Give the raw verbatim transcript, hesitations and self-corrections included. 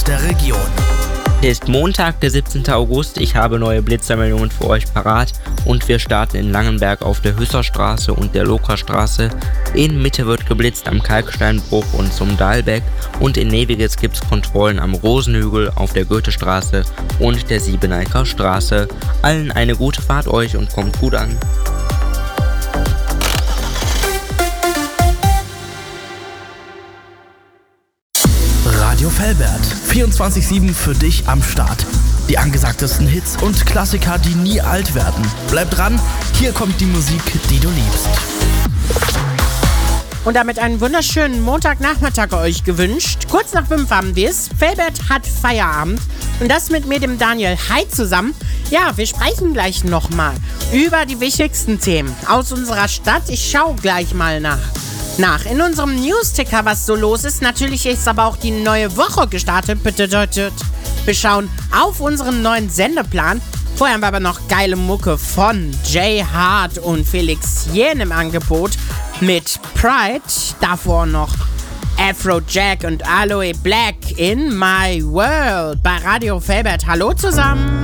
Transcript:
der Region. Ist Montag, der siebzehnten August. Ich habe neue Blitzermeldungen für euch parat und wir starten in Langenberg auf der Hüsserstraße und der Lokerstraße. In Mitte wird geblitzt am Kalksteinbruch und zum Dahlbeck und in Neviges gibt's Kontrollen am Rosenhügel auf der Goethestraße und der Siebeneiker Straße. Allen eine gute Fahrt euch und kommt gut an. Radio Velbert, vierundzwanzig sieben für dich am Start. Die angesagtesten Hits und Klassiker, die nie alt werden. Bleib dran, hier kommt die Musik, die du liebst. Und damit einen wunderschönen Montagnachmittag euch gewünscht. Kurz nach fünf haben wir es. Velbert hat Feierabend. Und das mit mir, dem Daniel. Hi zusammen. Ja, wir sprechen gleich nochmal über die wichtigsten Themen aus unserer Stadt. Ich schaue gleich mal nach. Nach. In unserem News-Ticker, was so los ist. Natürlich ist aber auch die neue Woche gestartet. Bedeutet, wir schauen auf unseren neuen Sendeplan. Vorher haben wir aber noch geile Mucke von Jay Hart und Felix Jähn im Angebot mit Pride. Davor noch Afrojack und Aloe Black in My World bei Radio Velbert. Hallo zusammen.